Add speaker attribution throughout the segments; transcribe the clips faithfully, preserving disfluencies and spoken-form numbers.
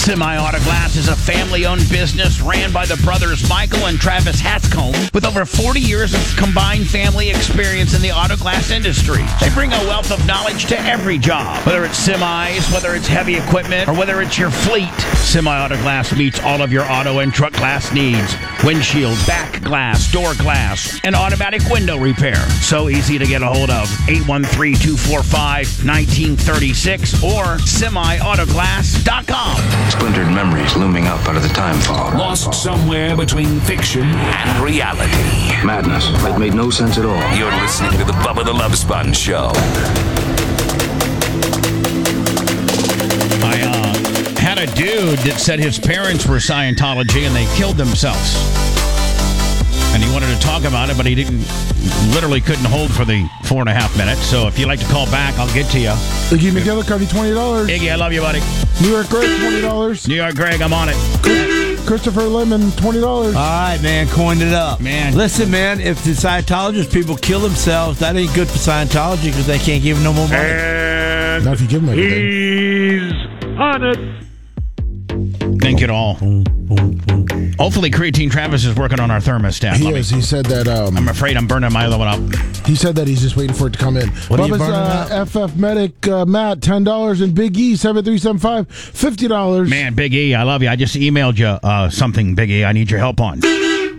Speaker 1: Semi Auto Glass is a family-owned business ran by the brothers Michael and Travis Hatscomb with over forty years of combined family experience in the auto glass industry. They bring a wealth of knowledge to every job, whether it's semis, whether it's heavy equipment, or whether it's your fleet. Semi Auto Glass meets all of your auto and truck glass needs. Windshield, back glass, door glass, and automatic window repair. So easy to get a hold of. eight one three, two four five, one nine three six or semi auto glass dot com.
Speaker 2: Splintered memories looming up out of the time fog.
Speaker 3: Lost somewhere between fiction and reality.
Speaker 2: Madness. It made no sense at all.
Speaker 3: You're listening to the Bubba the Love Sponge Show.
Speaker 1: I uh, had a dude that said his parents were Scientology and they killed themselves. And he wanted to talk about it, but he didn't, literally couldn't hold for the four and a half minutes. So if you'd like to call back, I'll get to you.
Speaker 4: Iggy McGillicuddy, twenty dollars.
Speaker 1: Iggy, I love you, buddy.
Speaker 4: New York Greg, twenty dollars.
Speaker 1: New York Greg, I'm on it.
Speaker 4: Christopher Lemon, twenty dollars.
Speaker 5: All right, man, coined it up.
Speaker 1: Man.
Speaker 5: Listen, man, if the Scientologists people kill themselves, that ain't good for Scientology because they can't give them no more money.
Speaker 6: And
Speaker 4: Not if you give them everything.
Speaker 6: he's on it.
Speaker 1: Thank you to all. Hopefully, Creatine Travis is working on our thermostat.
Speaker 4: He
Speaker 1: Let me-
Speaker 4: is. He said that. Um,
Speaker 1: I'm afraid I'm burning my other one up.
Speaker 4: he said that he's just waiting for it to come in.
Speaker 5: What are you
Speaker 4: Bubba's
Speaker 5: burning
Speaker 4: uh,
Speaker 5: up?
Speaker 4: F F Medic uh, Matt, ten dollars, and Big E seven three seven five, fifty dollars.
Speaker 1: Man, Big E, I love you. I just emailed you uh, something, Big E, I need your help on.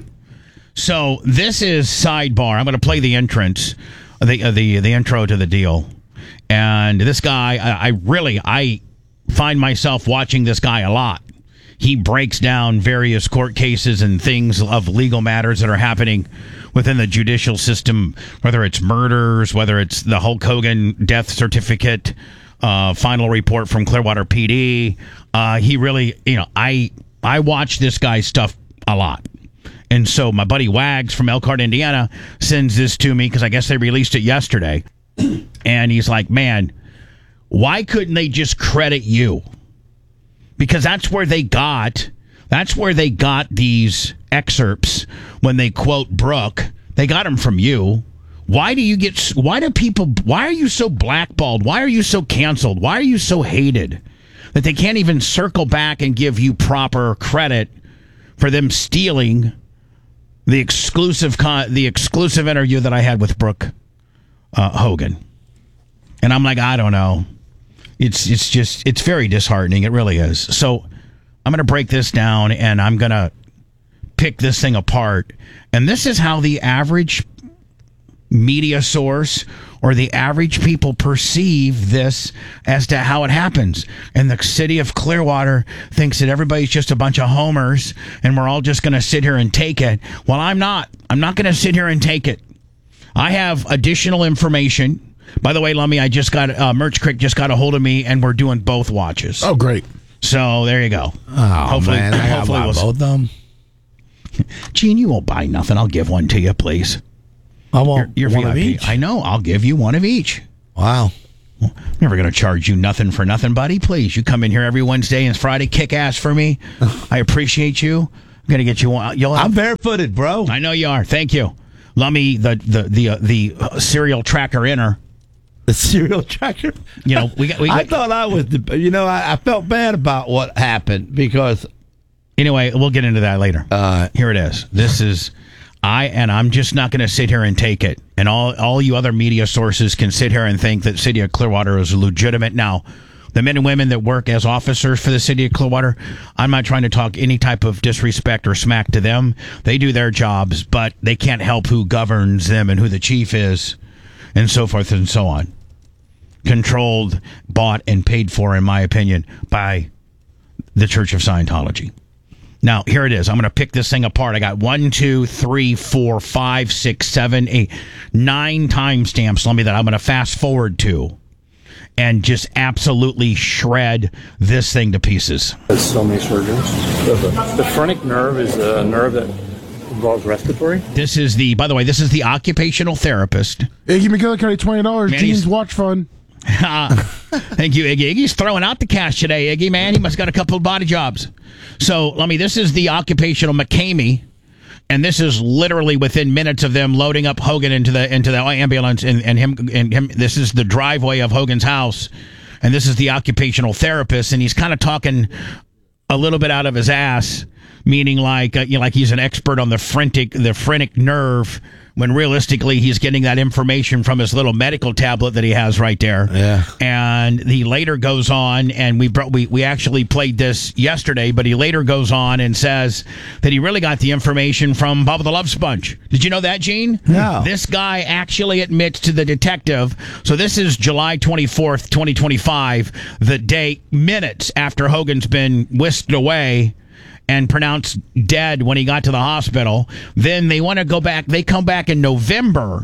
Speaker 1: So this is sidebar. I'm going to play the entrance, the uh, the the intro to the deal. And this guy, I, I really, I find myself watching this guy a lot. He breaks down various court cases and things of legal matters that are happening within the judicial system, whether it's murders, whether it's the Hulk Hogan death certificate, uh, final report from Clearwater P D. Uh, he really, you know, I I watch this guy's stuff a lot. And so my buddy Wags from Elkhart, Indiana, sends this to me because I guess they released it yesterday. And he's like, man, why couldn't they just credit you? Because that's where they got, that's where they got these excerpts when they quote Brooke. They got them from you. Why do you get, why do people, why are you so blackballed? Why are you so canceled? Why are you so hated that they can't even circle back and give you proper credit for them stealing the exclusive, con, the exclusive interview that I had with Brooke uh, Hogan? And I'm like, I don't know. It's it's just, it's very disheartening. It really is. So I'm going to break this down and I'm going to pick this thing apart. And this is how the average media source or the average people perceive this as to how it happens. And the city of Clearwater thinks that everybody's just a bunch of homers and we're all just going to sit here and take it. Well, I'm not. I'm not going to sit here and take it. I have additional information. By the way, Lummy, I just got, uh, Merch Crick just got a hold of me, and we're doing both watches.
Speaker 4: Oh, great.
Speaker 1: So, there you go.
Speaker 5: Oh,
Speaker 1: hopefully,
Speaker 5: man, I
Speaker 1: hopefully
Speaker 5: got
Speaker 1: we'll,
Speaker 5: both of them.
Speaker 1: Gene, you won't buy nothing. I'll give one to you, please.
Speaker 5: I want
Speaker 1: You're, you're
Speaker 5: one of
Speaker 1: V I P.
Speaker 5: each.
Speaker 1: I know. I'll give you one of each.
Speaker 5: Wow.
Speaker 1: I'm never going to charge you nothing for nothing, buddy. Please, you come in here every Wednesday and Friday, kick ass for me. I appreciate you. I'm going to get you one. You'll have,
Speaker 5: I'm barefooted, bro.
Speaker 1: I know you are. Thank you. Lummy, the the the uh, the uh, serial tracker inner.
Speaker 5: The serial tracker.
Speaker 1: You know, we got. We got
Speaker 5: I thought I was the. You know, I, I felt bad about what happened because.
Speaker 1: Anyway, we'll get into that later.
Speaker 5: Uh,
Speaker 1: here it is. This is I, and I'm just not going to sit here and take it. And all all you other media sources can sit here and think that City of Clearwater is legitimate. Now, the men and women that work as officers for the City of Clearwater, I'm not trying to talk any type of disrespect or smack to them. They do their jobs, but they can't help who governs them and who the chief is, and so forth and so on. Controlled, bought, and paid for, in my opinion, by the Church of Scientology. Now, here it is. I'm going to pick this thing apart. I got one, two, three, four, five, six, seven, eight, nine timestamps. Let me that I'm going to fast forward to and just absolutely shred this thing to pieces.
Speaker 7: There's so many surgeons. The phrenic nerve is a nerve that involves respiratory.
Speaker 1: This is the, by the way, this is the occupational therapist.
Speaker 4: Iggy McGillicuddy, twenty dollars.
Speaker 1: Man,
Speaker 4: Gene's
Speaker 1: he's-
Speaker 4: Watch Fund.
Speaker 1: Thank you, Iggy. Iggy's throwing out the cash today, Iggy, man. He must have got a couple of body jobs. So, let me, this is the occupational McCamey, and this is literally within minutes of them loading up Hogan into the into the ambulance, and, and him and him. This is the driveway of Hogan's house, and this is the occupational therapist, and he's kind of talking a little bit out of his ass, meaning like uh, you know, like he's an expert on the phrenic the phrenic nerve, when realistically he's getting that information from his little medical tablet that he has right there.
Speaker 5: Yeah.
Speaker 1: And he later goes on, and we brought, we we actually played this yesterday, but he later goes on and says that he really got the information from Bubba the Love Sponge. Did you know that, Gene?
Speaker 5: No.
Speaker 1: This guy actually admits to the detective. So this is July twenty-fourth, twenty twenty-five, the day, minutes after Hogan's been whisked away and pronounced dead when he got to the hospital. Then they want to go back. They come back in November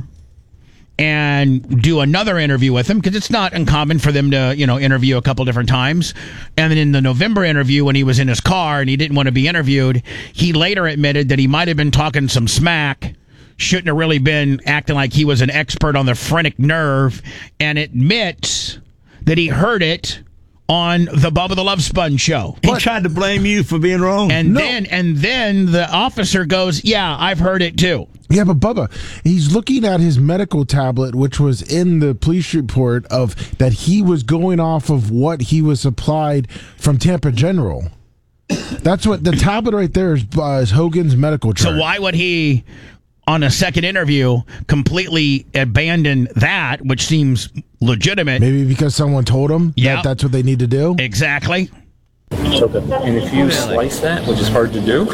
Speaker 1: and do another interview with him, because it's not uncommon for them to, you know, interview a couple different times. And then in the November interview, when he was in his car and he didn't want to be interviewed, he later admitted that he might have been talking some smack, shouldn't have really been acting like he was an expert on the phrenic nerve, and admits that he heard it on the Bubba the Love Sponge show.
Speaker 5: He tried to blame you for being wrong.
Speaker 1: And
Speaker 4: No.
Speaker 1: then and then the officer goes, yeah, I've heard it too.
Speaker 4: Yeah, but Bubba, he's looking at his medical tablet, which was in the police report of that he was going off of what he was supplied from Tampa General. That's what the tablet right there is, uh, is Hogan's medical chart.
Speaker 1: So why would he, on a second interview, completely abandon that, which seems legitimate?
Speaker 4: Maybe because someone told him
Speaker 1: Yeah.
Speaker 4: that that's what they need to do.
Speaker 1: Exactly.
Speaker 7: Okay. And if you slice that, which is hard to do,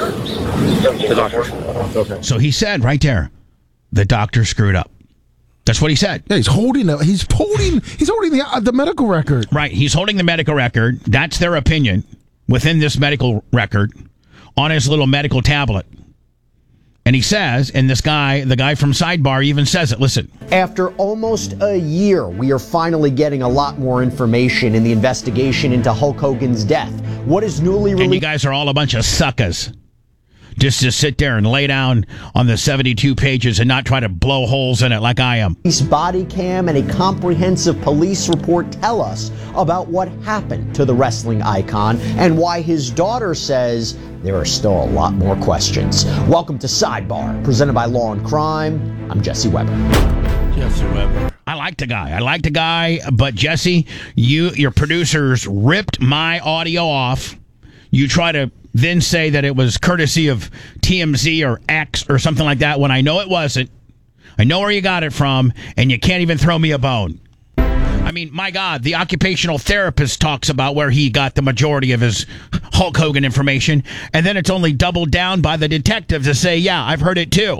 Speaker 7: the doctor. Okay.
Speaker 1: So he said right there, the doctor screwed up. That's what he said.
Speaker 4: Yeah, he's holding it. He's holding. He's holding the uh, the medical record.
Speaker 1: Right. He's holding the medical record. That's their opinion within this medical record on his little medical tablet. And he says, and this guy, the guy from Sidebar even says it, listen.
Speaker 8: After almost a year, we are finally getting a lot more information in the investigation into Hulk Hogan's death. What is newly
Speaker 1: And you
Speaker 8: released?
Speaker 1: guys are all a bunch of suckers. Just to sit there and lay down on the seventy-two pages and not try to blow holes in it like I am.
Speaker 8: Body cam and a comprehensive police report tell us about what happened to the wrestling icon and why his daughter says there are still a lot more questions. Welcome to Sidebar, presented by Law and Crime. I'm Jesse Weber.
Speaker 5: Jesse Weber.
Speaker 1: I like the guy. I like the guy, but Jesse, you, your producers ripped my audio off. You try to then say that it was courtesy of T M Z or X or something like that when I know it wasn't. I know where you got it from, and you can't even throw me a bone. I mean, my God, the occupational therapist talks about where he got the majority of his Hulk Hogan information, and then it's only doubled down by the detective to say, yeah, I've heard it too.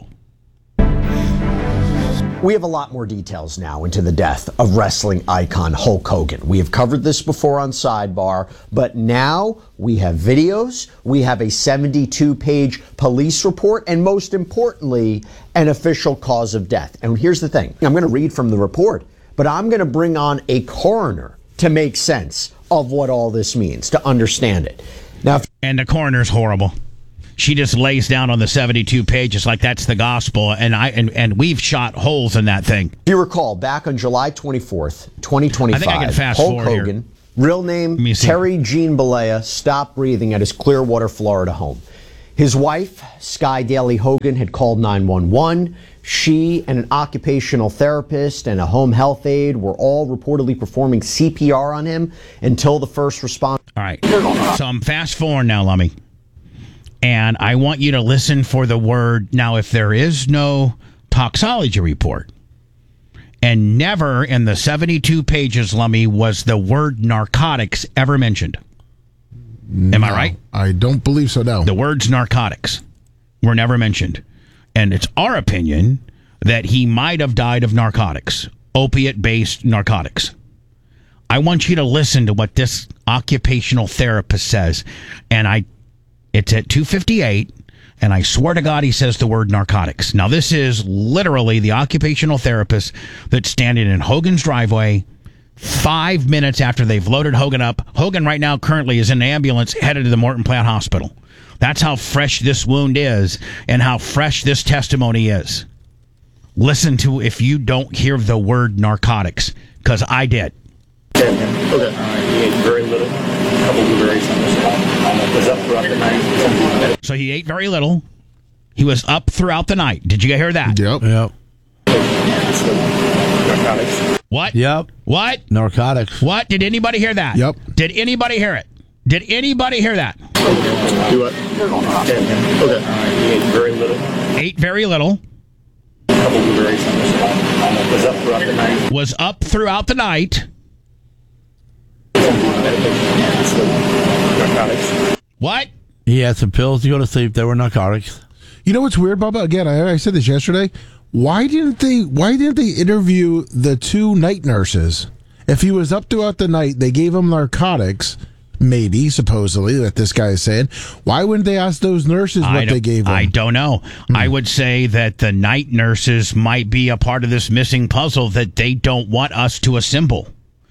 Speaker 8: We have a lot more details now into the death of wrestling icon Hulk Hogan. We have covered this before on Sidebar, but now we have videos, we have a seventy-two page police report, and most importantly, an official cause of death. And here's the thing. I'm going to read from the report, but I'm going to bring on a coroner to make sense of what all this means, to understand it. Now, if
Speaker 1: And the coroner's horrible. She just lays down on the seventy-two pages like that's the gospel, and I and, and we've shot holes in that thing.
Speaker 8: you recall, back on July twenty-fourth, twenty twenty-five,
Speaker 1: I think I can fast
Speaker 8: Hulk
Speaker 1: forward here.
Speaker 8: Hogan, real name
Speaker 1: me see.
Speaker 8: Terry Jean Balea, stopped breathing at his Clearwater, Florida home. His wife, Sky Daly Hogan, had called nine one one. She and an occupational therapist and a home health aide were all reportedly performing C P R on him until the first responder.
Speaker 1: All right. So I'm fast forward now, Lummy. And I want you to listen for the word. Now, if there is no toxology report, and never in the seventy-two pages, Lummy, was the word narcotics ever mentioned. Am I right?
Speaker 4: I don't believe so. No.
Speaker 1: The words narcotics were never mentioned. And it's our opinion that he might have died of narcotics, opiate-based narcotics. I want you to listen to what this occupational therapist says. And I, it's at two fifty-eight, and I swear to God he says the word narcotics. Now, this is literally the occupational therapist that's standing in Hogan's driveway five minutes after they've loaded Hogan up. Hogan right now currently is in an ambulance headed to the Morton Plant Hospital. That's how fresh this wound is and how fresh this testimony is. Listen to if you don't hear the word narcotics, because I did.
Speaker 7: Okay. He ate very little. A couple blueberries on this one. Was up throughout the night.
Speaker 1: So he ate very little. He was up throughout the night. Did you hear that?
Speaker 4: Yep.
Speaker 5: Yep.
Speaker 7: Narcotics.
Speaker 1: What?
Speaker 5: Yep.
Speaker 1: What?
Speaker 5: Narcotics.
Speaker 1: What? Did anybody hear that?
Speaker 4: Yep.
Speaker 1: Did anybody hear it? Did anybody hear that?
Speaker 7: Do what? Okay. Okay. He ate very little.
Speaker 1: Ate very little.
Speaker 7: A couple of blueberries on this one. Was up throughout the night.
Speaker 1: Was up throughout the night.
Speaker 7: Narcotics.
Speaker 1: What?
Speaker 5: He had some pills to go to sleep. They were narcotics.
Speaker 4: You know what's weird, Bubba? Again, I, I said this yesterday. Why didn't they? Why didn't they interview the two night nurses? If he was up throughout the night, they gave him narcotics. Maybe, supposedly, that this guy is saying. Why wouldn't they ask those nurses
Speaker 1: I
Speaker 4: what they gave him?
Speaker 1: I don't know. Hmm. I would say that the night nurses might be a part of this missing puzzle that they don't want us to assemble.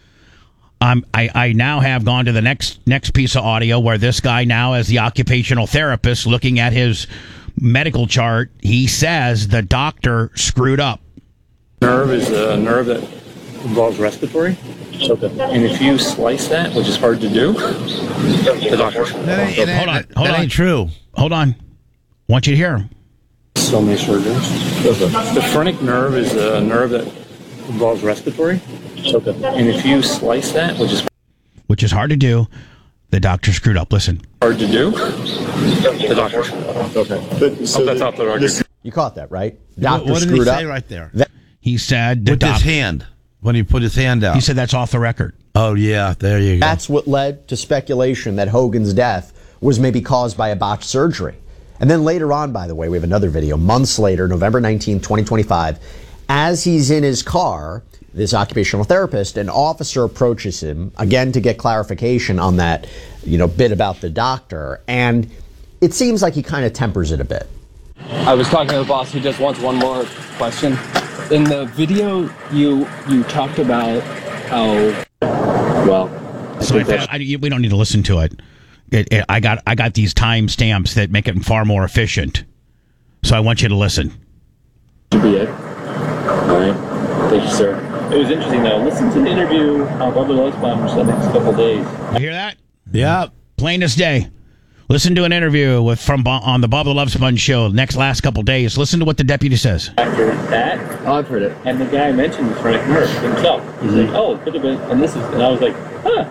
Speaker 1: Um, I, I now have gone to the next next piece of audio where this guy now, as the occupational therapist, looking at his medical chart, he says the doctor screwed up.
Speaker 7: Nerve is a nerve that involves respiratory. Okay. And if you slice that, which is hard to do, the doctor.
Speaker 5: That ain't,
Speaker 1: Hold on, hold
Speaker 5: that
Speaker 1: on.
Speaker 5: ain't true.
Speaker 1: Hold on. I want you to hear him.
Speaker 7: So many surgeons. Okay. The phrenic nerve is a nerve that involves respiratory. Okay. And if you slice that, which is
Speaker 1: Which is hard to do, the doctor screwed up. Listen.
Speaker 7: hard to do, the doctor. Okay. But, so that's off the record.
Speaker 8: You caught that, right? Doctor
Speaker 5: What, what did he
Speaker 8: screwed
Speaker 5: say
Speaker 8: up.
Speaker 5: right there?
Speaker 1: He said the
Speaker 5: With
Speaker 1: doc-
Speaker 5: his hand. When he put his hand out.
Speaker 1: He said that's off the record.
Speaker 5: Oh, yeah. There you go.
Speaker 8: That's what led to speculation that Hogan's death was maybe caused by a botched surgery. And then later on, by the way, we have another video. Months later, November nineteenth, twenty twenty-five, as he's in his car, this occupational therapist, an officer approaches him, again, to get clarification on that, you know, bit about the doctor. And it seems like he kind of tempers it a bit.
Speaker 9: I was talking to the boss. He just wants one more question. In the video, you you talked about how, well, I
Speaker 1: So
Speaker 9: think
Speaker 1: I,
Speaker 9: that's
Speaker 1: I, we don't need to listen to it. It, it. I got I got these time stamps that make it far more efficient. So I want you to listen.
Speaker 7: Should be it. All right. Thank you, sir. It was interesting, though. Listen to the interview on Bubba Losbomber the next couple days.
Speaker 1: You hear that?
Speaker 5: Yeah.
Speaker 1: Plain as day. Listen to an interview with from on the Bob the Love Sponge show next last couple days. Listen to what the deputy says.
Speaker 7: After that, oh, I've heard it. And the guy mentioned the phrenic nerve himself. He's like, oh, it could have been, and this is, and I was like, huh.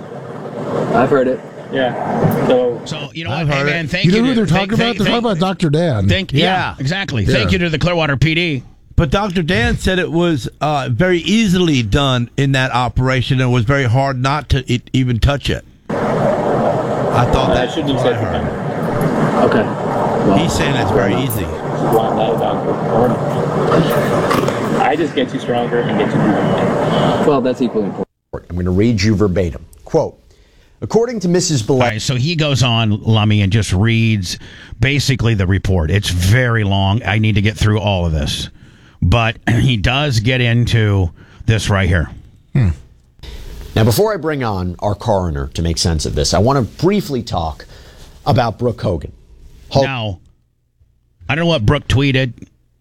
Speaker 9: I've heard it.
Speaker 7: Yeah. So,
Speaker 1: So you know
Speaker 5: I've
Speaker 1: what, hey
Speaker 5: heard
Speaker 1: man,
Speaker 5: it.
Speaker 1: thank
Speaker 4: You
Speaker 1: you.
Speaker 4: know who
Speaker 1: to-
Speaker 4: they're
Speaker 1: thank-
Speaker 4: talking about?
Speaker 1: thank-
Speaker 4: They're talking about Doctor Dan.
Speaker 1: Thank, yeah,
Speaker 5: Yeah.
Speaker 1: exactly.
Speaker 4: Yeah.
Speaker 1: Thank you to the Clearwater P D.
Speaker 5: But Doctor Dan said it was uh, very easily done in that operation and it was very hard not to it, even touch it. I thought
Speaker 7: I
Speaker 5: that
Speaker 7: shouldn't have
Speaker 5: what
Speaker 7: said
Speaker 5: I heard.
Speaker 7: that. Okay. Well,
Speaker 5: He's saying it's very easy.
Speaker 7: well, I'm not a doctor. I just get you stronger and get you moving.
Speaker 9: Well, that's equally important.
Speaker 8: I'm going to read you verbatim. Quote, according to Missus
Speaker 1: All
Speaker 8: Belay,
Speaker 1: right, so he goes on, Lummy, and just reads basically the report. It's very long. I need to get through all of this. But he does get into this right here.
Speaker 8: Hmm. Now, before I bring on our coroner to make sense of this, I want to briefly talk about Brooke Hogan. Ho-
Speaker 1: Now, I don't know what Brooke tweeted.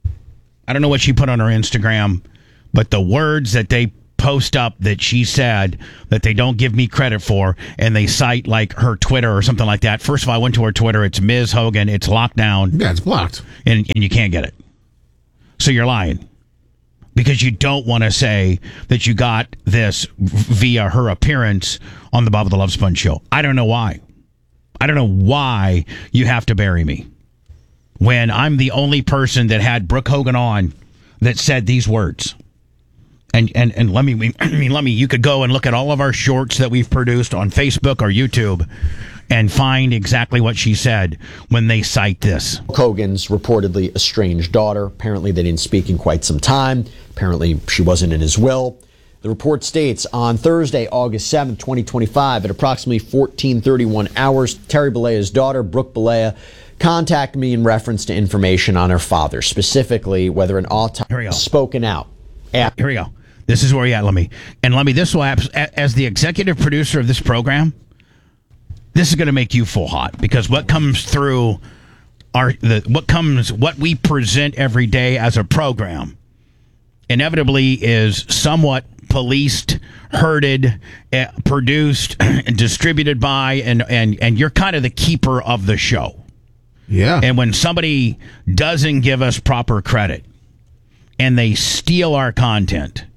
Speaker 1: I don't know what she put on her Instagram. But the words that they post up that she said that they don't give me credit for, and they cite like her Twitter or something like that. First of all, I went to her Twitter. It's Miz Hogan. It's locked down.
Speaker 4: Yeah, it's blocked.
Speaker 1: And, and you can't get it. So you're lying. Because you don't want to say that you got this via her appearance on the Bob the Love Sponge show. I don't know why. I don't know why you have to bury me when I'm the only person that had Brooke Hogan on that said these words. And and and let me, I mean, let me. You could go and look at all of our shorts that we've produced on Facebook or YouTube, and find exactly what she said when they cite this.
Speaker 8: Hogan's reportedly estranged daughter. Apparently, they didn't speak in quite some time. Apparently, she wasn't in his will. The report states on Thursday, August seventh, twenty twenty-five, at approximately fourteen thirty-one hours, Terry Bollea's daughter, Brooke Bollea, contacted me in reference to information on her father, specifically whether an autopsy was spoken out.
Speaker 1: Here we go. This is where you're at, Lemmy. And Lemmy, this will, as the executive producer of this program, this is going to make you full hot, because what comes through our the what comes what we present every day as a program inevitably is somewhat policed, herded, uh, produced, and distributed by, and and and you're kind of the keeper of the show.
Speaker 4: Yeah.
Speaker 1: And when somebody doesn't give us proper credit and they steal our content,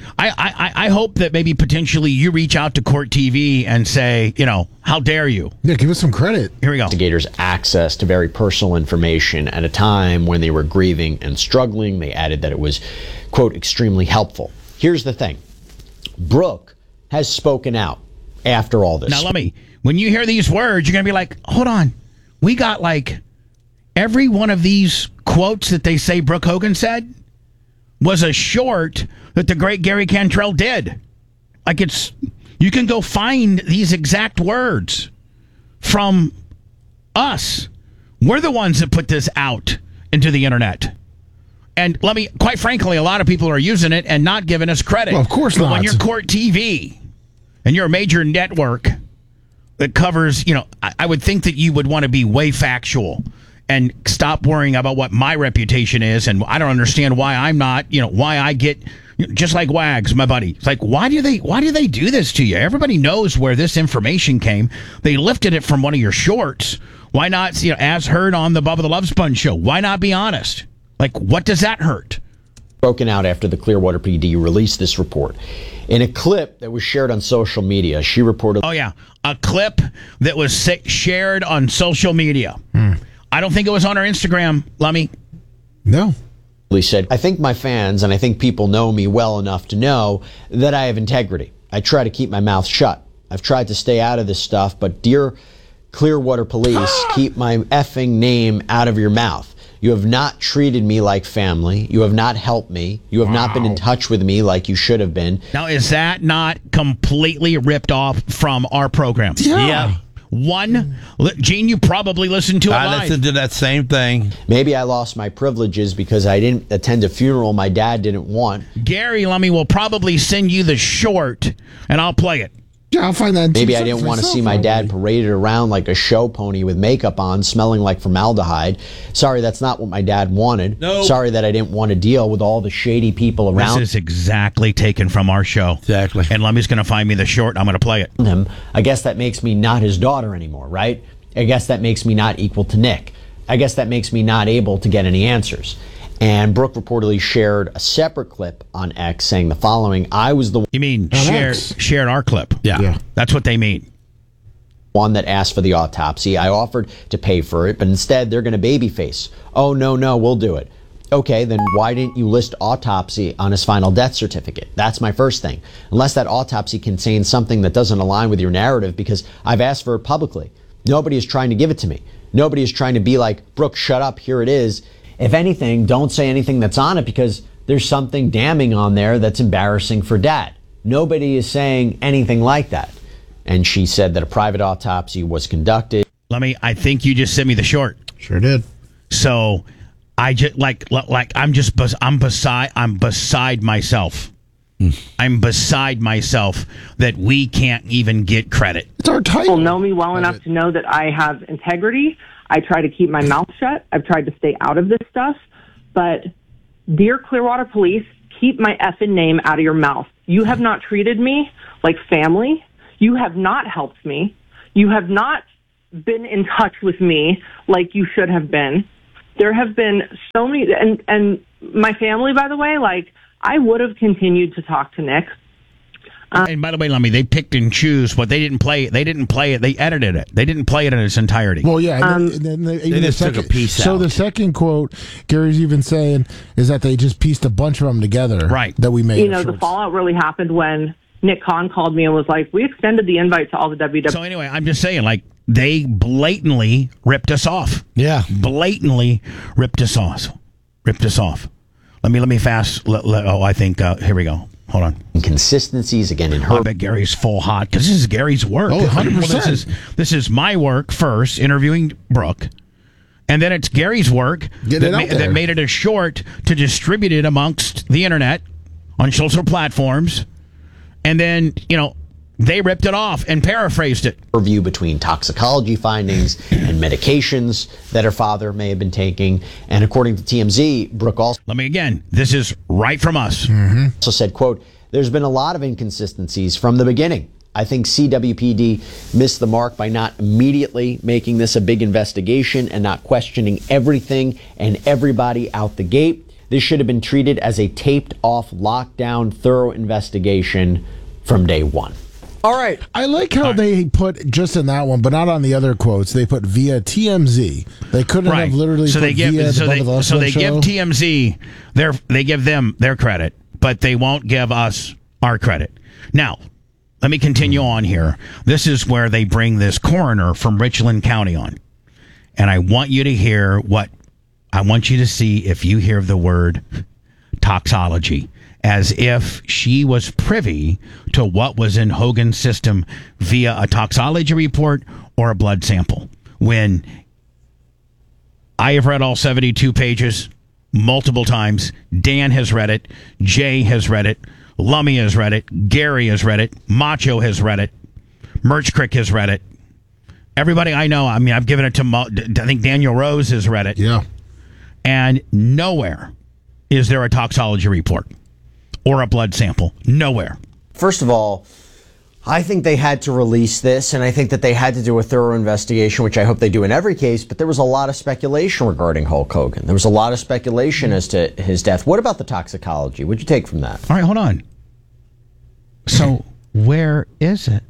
Speaker 1: I, I, I hope that maybe potentially you reach out to Court T V and say, you know, how dare you?
Speaker 4: Yeah, give us some credit.
Speaker 1: Here we go.
Speaker 8: Investigators access to very personal information at a time when they were grieving and struggling. They added that it was, quote, extremely helpful. Here's the thing. Brooke has spoken out after all this.
Speaker 1: Now, let me, when you hear these words, you're going to be like, hold on. We got like every one of these quotes that they say Brooke Hogan said was a short that the great Gary Cantrell did. Like it's, you can go find these exact words from us. We're the ones that put this out into the internet. And let me, quite frankly, a lot of people are using it and not giving us credit.
Speaker 4: Well, of course
Speaker 1: but
Speaker 4: not.
Speaker 1: When you're Court T V and you're a major network that covers, you know, I, I would think that you would want to be way factual and stop worrying about what my reputation is. And I don't understand why I'm not, you know, why I get, just like Wags, my buddy. It's like, why do they, why do they do this to you? Everybody knows where this information came. They lifted it from one of your shorts. Why not, you know, as heard on the Bubba the Love Sponge show? Why not be honest? Like, what does that hurt?
Speaker 8: Broken out after the Clearwater P D released this report. In a clip that was shared on social media, she reported...
Speaker 1: Oh, yeah. A clip that was sa- shared on social media. Hmm. I don't think it was on our Instagram, Lummy.
Speaker 4: No.
Speaker 8: He said, I think my fans and I think people know me well enough to know that I have integrity. I try to keep my mouth shut. I've tried to stay out of this stuff, but dear Clearwater Police, keep my effing name out of your mouth. You have not treated me like family. You have not helped me. You have wow. not been in touch with me like you should have been.
Speaker 1: Now, is that not completely ripped off from our program?
Speaker 4: Yeah.
Speaker 1: yeah. One, Gene, you probably listened to it
Speaker 5: I
Speaker 1: live.
Speaker 5: listened to that same thing.
Speaker 8: Maybe I lost my privileges because I didn't attend a funeral my dad didn't want.
Speaker 1: Gary Lummy will probably send you the short, and I'll play it.
Speaker 4: Yeah, I'll find that.
Speaker 8: Maybe I didn't want to see my dad paraded around like a show pony with makeup on, smelling like formaldehyde. Sorry, that's not what my dad wanted.
Speaker 5: No.
Speaker 8: Sorry that I didn't want to deal with all the shady people around.
Speaker 1: This is exactly taken from our show.
Speaker 5: Exactly.
Speaker 1: And Lummy's going to find me the short. I'm going to play it.
Speaker 8: Him. I guess that makes me not his daughter anymore, right? I guess that makes me not equal to Nick. I guess that makes me not able to get any answers. And Brooke reportedly shared a separate clip on X saying the following: I was the
Speaker 1: You mean shared, shared our clip?
Speaker 5: Yeah.
Speaker 4: Yeah.
Speaker 1: That's what they mean.
Speaker 8: one that asked for the autopsy. I offered to pay for it, but instead they're going to babyface. Oh, no, no, we'll do it. Okay, then why didn't you list autopsy on his final death certificate? That's my first thing. Unless that autopsy contains something that doesn't align with your narrative, because I've asked for it publicly. Nobody is trying to give it to me. Nobody is trying to be like, Brooke, shut up, here it is. If anything, don't say anything that's on it because there's something damning on there that's embarrassing for Dad. Nobody is saying anything like that. And she said that a private autopsy was conducted.
Speaker 1: Let me, I think you just sent me the short.
Speaker 4: Sure did.
Speaker 1: So I just like, like I'm just, bes- I'm beside, I'm beside myself. Mm. I'm beside myself that we can't even get credit.
Speaker 4: It's our title.
Speaker 10: People know me well enough to know that I have integrity. I try to keep my mouth shut. I've tried to stay out of this stuff. But, dear Clearwater Police, keep my effing name out of your mouth. You have not treated me like family. You have not helped me. You have not been in touch with me like you should have been. There have been so many, and, and my family, by the way, like, I would have continued to talk to Nick.
Speaker 1: Um, and by the way, Lummy, they picked and choose what they didn't play. They didn't play it. They edited it. They didn't play it in its entirety.
Speaker 4: Well, yeah. And
Speaker 10: Um,
Speaker 4: then, and then they,
Speaker 5: They
Speaker 4: even the
Speaker 5: just took
Speaker 4: second,
Speaker 5: a piece
Speaker 4: So
Speaker 5: out.
Speaker 4: the second quote Gary's even saying is that they just pieced a bunch of them together.
Speaker 1: Right.
Speaker 4: That we made.
Speaker 10: You know, the fallout really happened when Nick Khan called me and was like, we extended the invite to all the W W E.
Speaker 1: So anyway, I'm just saying, like, they blatantly ripped us off.
Speaker 5: Yeah.
Speaker 1: Blatantly ripped us off. Ripped us off. Let me, let me fast. Let, let, oh, I think, uh, here we go. Hold on.
Speaker 8: Inconsistencies again in
Speaker 1: I
Speaker 8: her.
Speaker 1: bet Gary's full hot because this is Gary's work.
Speaker 4: Oh, one hundred percent.
Speaker 1: Well, this is this is my work first, interviewing Brooke, and then it's Gary's work
Speaker 4: Get
Speaker 1: that,
Speaker 4: it out
Speaker 1: ma- that
Speaker 4: there.
Speaker 1: made it a short to distribute it amongst the internet on social platforms, and then you know they ripped it off and paraphrased it.
Speaker 8: Review between toxicology findings and medications that her father may have been taking. And according to T M Z, Brooke also
Speaker 1: Let me again. This is right from us.
Speaker 8: also said, quote, there's been a lot of inconsistencies from the beginning. I think C W P D missed the mark by not immediately making this a big investigation and not questioning everything and everybody out the gate. This should have been treated as a taped-off, lockdown, thorough investigation from day one. All right.
Speaker 4: I like how right. they put just in that one, but not on the other quotes. They put via T M Z. They couldn't
Speaker 1: right.
Speaker 4: have literally
Speaker 1: so
Speaker 4: put
Speaker 1: they give,
Speaker 4: via
Speaker 1: so
Speaker 4: the
Speaker 1: they,
Speaker 4: the
Speaker 1: so they
Speaker 4: show.
Speaker 1: give T M Z their they give them their credit, but they won't give us our credit. Now, let me continue on here. This is where they bring this coroner from Richland County on, and I want you to hear what I want you to see if you hear the word toxology, as if she was privy to what was in Hogan's system via a toxology report or a blood sample. When I have read all seventy-two pages multiple times, Dan has read it, Jay has read it, Lummy has read it, Gary has read it, Macho has read it, Merch Crick has read it. Everybody I know, I mean, I've given it to, I think Daniel Rose has read it.
Speaker 4: Yeah.
Speaker 1: And nowhere is there a toxology report or a blood sample. Nowhere.
Speaker 8: First of all, I think they had to release this, and I think that they had to do a thorough investigation, which I hope they do in every case, but there was a lot of speculation regarding Hulk Hogan. There was a lot of speculation as to his death. What about the toxicology? What'd you take from that?
Speaker 1: All right, hold on. So where is it?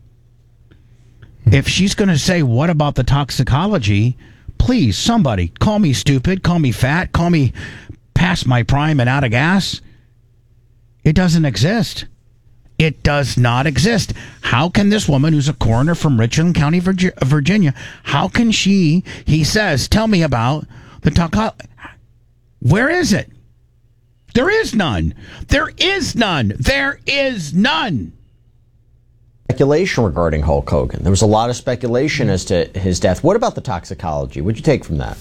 Speaker 1: If she's going to say, what about the toxicology, please, somebody, call me stupid, call me fat, call me past my prime and out of gas. It doesn't exist. It does not exist. How can this woman, who's a coroner from Richland County, Virginia, how can she, he says, tell me about the toxicology? Where is it? There is none. There is none. There is none.
Speaker 8: Speculation regarding Hulk Hogan. There was a lot of speculation as to his death. What about the toxicology? What'd you take from that?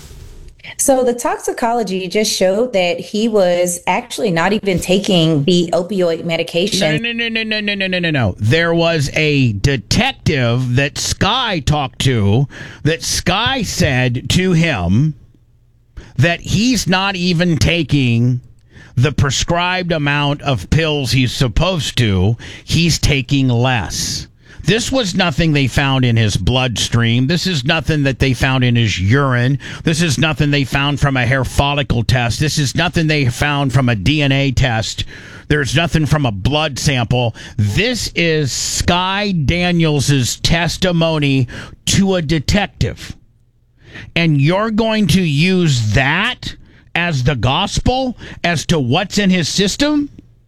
Speaker 11: So the toxicology just showed that he was actually not even taking the opioid medication.
Speaker 1: No, no, no, no, no, no, no, no, no. There was a detective that Sky talked to that Sky said to him that he's not even taking the prescribed amount of pills he's supposed to. He's taking less. This was nothing they found in his bloodstream. This is nothing that they found in his urine. This is nothing they found from a hair follicle test. This is nothing they found from a D N A test. There's nothing from a blood sample. This is Sky Daniels' testimony to a detective. And you're going to use that as the gospel as to what's in his system?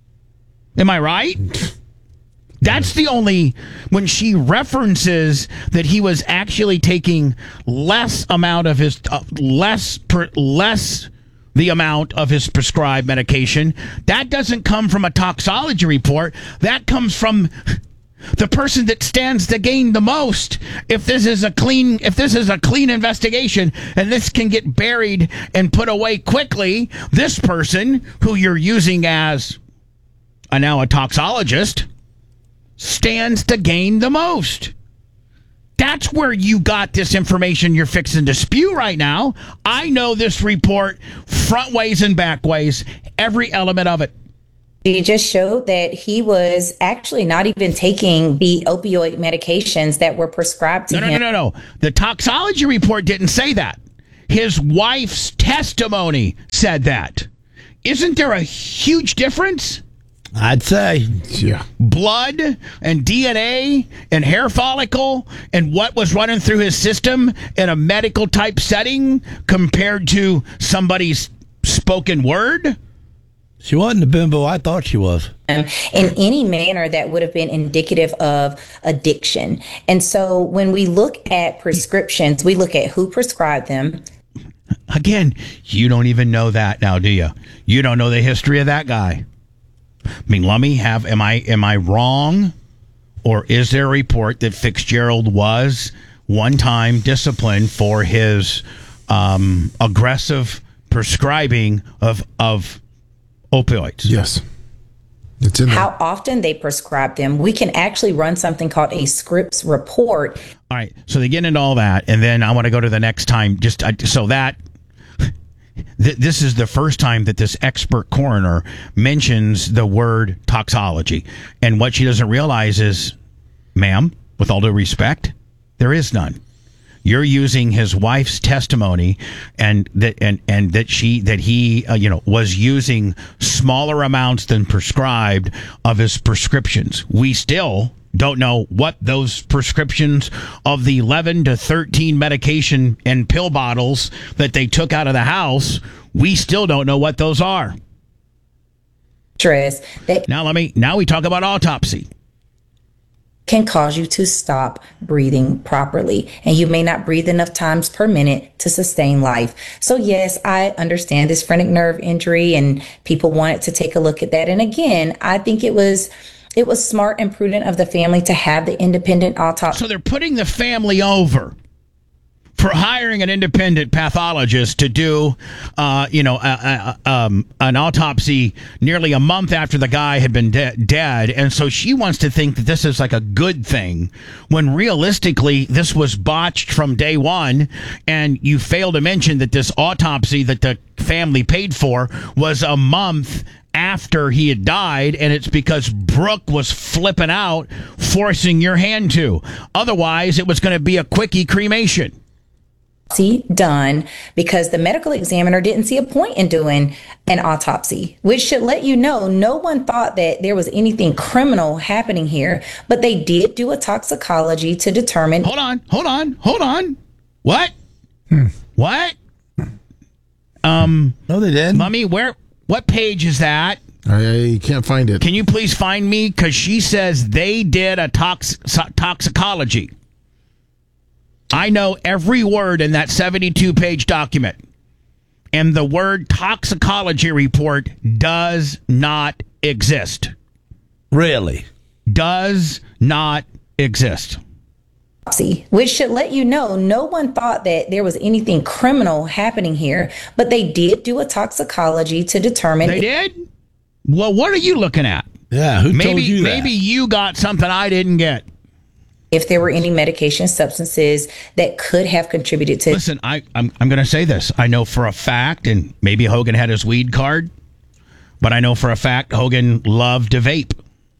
Speaker 1: Am I right? That's the only, when she references that he was actually taking less amount of his, uh, less, per, less the amount of his prescribed medication, that doesn't come from a toxology report. That comes from the person that stands to gain the most. If this is a clean, if this is a clean investigation and this can get buried and put away quickly, this person who you're using as a, now a toxologist stands to gain the most. That's where you got this information you're fixing to spew right now. I know this report front ways and back ways, every element of it.
Speaker 11: He just showed that he was actually not even taking the opioid medications that were prescribed to
Speaker 1: no,
Speaker 11: him.
Speaker 1: No, no, no, no. The toxology report didn't say that. His wife's testimony said that. Isn't there a huge difference?
Speaker 5: I'd say.
Speaker 4: Yeah.
Speaker 1: Blood and D N A and hair follicle and what was running through his system in a medical type setting compared to somebody's spoken word?
Speaker 5: She wasn't the bimbo I thought she was.
Speaker 11: In any manner that would have been indicative of addiction. And so when we look at prescriptions, we look at who prescribed them.
Speaker 1: Again, you don't even know that now, do you? You don't know the history of that guy. I mean, let me have, am I am I wrong? Or is there a report that Fitzgerald was one time disciplined for his um, aggressive prescribing of of opioids?
Speaker 4: Yes. It's in there.
Speaker 11: How often they prescribe them. We can actually run something called a Scripps report.
Speaker 1: All right. So they get into all that. And then I want to go to the next time. Just I, so that th- this is the first time that this expert coroner mentions the word toxology. And what she doesn't realize is, ma'am, with all due respect, there is none. You're using his wife's testimony, and that and and that she that he uh, you know was using smaller amounts than prescribed of his prescriptions. We still don't know what those prescriptions of the eleven to thirteen medication and pill bottles that they took out of the house. We still don't know what those are.
Speaker 11: Stress that
Speaker 1: now let me now we talk about autopsy.
Speaker 11: Can cause you to stop breathing properly, and you may not breathe enough times per minute to sustain life. So yes, I understand this phrenic nerve injury, and people wanted to take a look at that. And again, I think it was it was smart and prudent of the family to have the independent autopsy.
Speaker 1: So they're putting the family over for hiring an independent pathologist to do, uh, you know, a, a, um, an autopsy nearly a month after the guy had been de- dead. And so she wants to think that this is like a good thing, when realistically this was botched from day one. And you fail to mention that this autopsy that the family paid for was a month after he had died, and it's because Brooke was flipping out, forcing your hand to. Otherwise, it was going to be a quickie cremation.
Speaker 11: Done because the medical examiner didn't see a point in doing an autopsy, which should let you know no one thought that there was anything criminal happening here, but they did do a toxicology to determine.
Speaker 1: Hold on, hold on, hold on. What? Hmm. What? Um.
Speaker 5: No, they didn't.
Speaker 1: Mummy, where? What page is that?
Speaker 4: I can't find it.
Speaker 1: Can you please find me? Because she says they did a tox- toxicology. I know every word in that seventy-two page document. And the word toxicology report does not exist.
Speaker 5: Really?
Speaker 1: Does not exist.
Speaker 11: Which should let you know no one thought that there was anything criminal happening here, but they did do a toxicology to determine.
Speaker 1: They did? Well, what are you looking at?
Speaker 5: Yeah, who
Speaker 1: maybe,
Speaker 5: told you that?
Speaker 1: Maybe you got something I didn't get.
Speaker 11: If there were any medication substances that could have contributed to.
Speaker 1: Listen, I, I'm, I'm going to say this. I know for a fact, and maybe Hogan had his weed card, but I know for a fact Hogan loved to vape.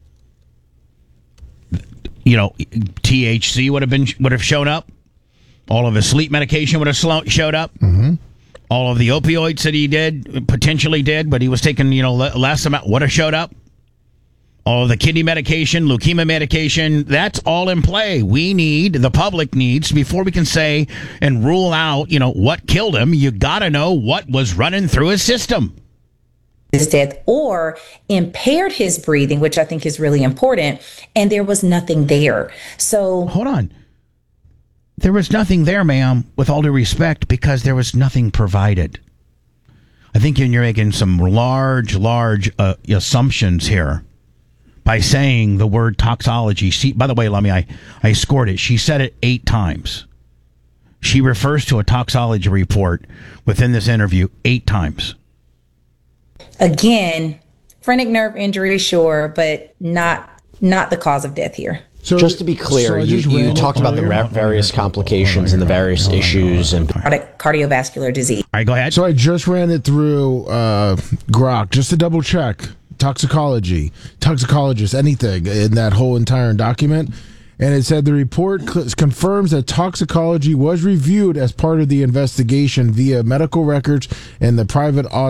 Speaker 1: You know, T H C would have been would have shown up. All of his sleep medication would have slo- showed up.
Speaker 4: Mm-hmm.
Speaker 1: All of the opioids that he did, potentially did, but he was taking, you know, less amount, would have showed up. All of the kidney medication, leukemia medication, that's all in play. We need, the public needs, before we can say and rule out, you know, what killed him, you got to know what was running through his system.
Speaker 11: His death or impaired his breathing, which I think is really important, and there was nothing there. So
Speaker 1: hold on. There was nothing there, ma'am, with all due respect, because there was nothing provided. I think you're making some large, large uh, assumptions here by saying the word toxology. She, by the way, Lummy, I, I scored it. She said it eight times. She refers to a toxology report within this interview eight times.
Speaker 11: Again, phrenic nerve injury, sure, but not not the cause of death here.
Speaker 8: So, just to be clear, so you, you talked about the ra- various complications and the various issues and
Speaker 11: cardiovascular disease.
Speaker 1: All right, go ahead.
Speaker 4: So I just ran it through uh, Grok just to double check toxicology, toxicologist, anything in that whole entire document. And it said the report cl- confirms that toxicology was reviewed as part of the investigation via medical records and the private audit.